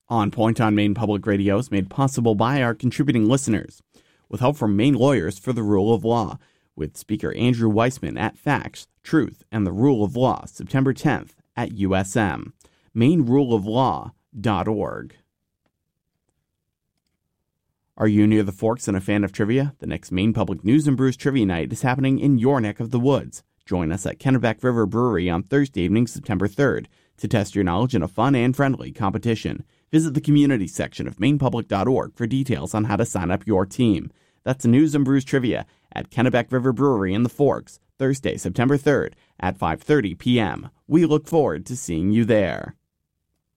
On Point on Maine Public Radio is made possible by our contributing listeners, with help from Maine Lawyers for the Rule of Law, with Speaker Andrew Weissman at Facts, Truth, and the Rule of Law, September 10th at USM. MaineRuleofLaw.org. Are you near the Forks and a fan of trivia? The next Maine Public News and Brews Trivia Night is happening in your neck of the woods. Join us at Kennebec River Brewery on Thursday evening, September 3rd, to test your knowledge in a fun and friendly competition. Visit the community section of MainePublic.org for details on how to sign up your team. That's News and Brews Trivia at Kennebec River Brewery in the Forks, Thursday, September 3rd at 5:30 p.m. We look forward to seeing you there.